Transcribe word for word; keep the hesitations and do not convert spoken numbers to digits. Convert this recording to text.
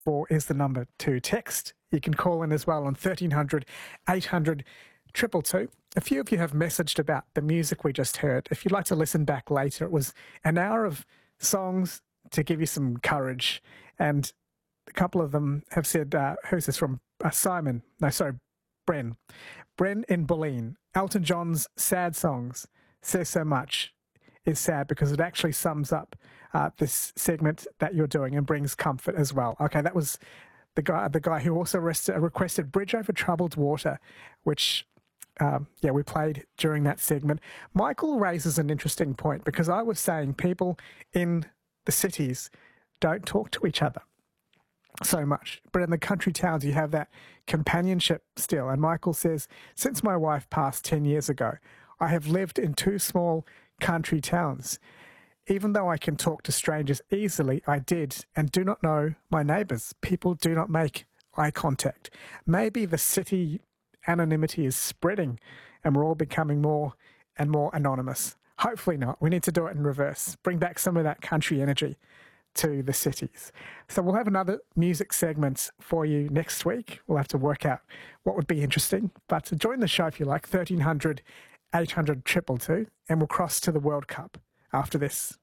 four is the number to text. You can call in as well on thirteen hundred, eight hundred, two two two. A few of you have messaged about the music we just heard. If you'd like to listen back later, it was an hour of songs to give you some courage. And a couple of them have said, uh, who's this from? Uh, Simon. No, sorry, Bren. Bren in Bulleen. Elton John's Sad Songs says so much. Is sad because it actually sums up uh, this segment that you're doing and brings comfort as well. Okay, that was the guy the guy who also rested, requested Bridge Over Troubled Water, which, um, yeah, we played during that segment. Michael raises an interesting point because I was saying people in the cities don't talk to each other so much. But in the country towns, you have that companionship still. And Michael says, since my wife passed ten years ago, I have lived in two small country towns. Even though I can talk to strangers easily, I did and do not know my neighbours. People do not make eye contact. Maybe the city anonymity is spreading and we're all becoming more and more anonymous. Hopefully not. We need to do it in reverse. Bring back some of that country energy to the cities. So we'll have another music segment for you next week. We'll have to work out what would be interesting. But join the show if you like, thirteen hundred, eight hundred, two two two, and we'll cross to the World Cup after this.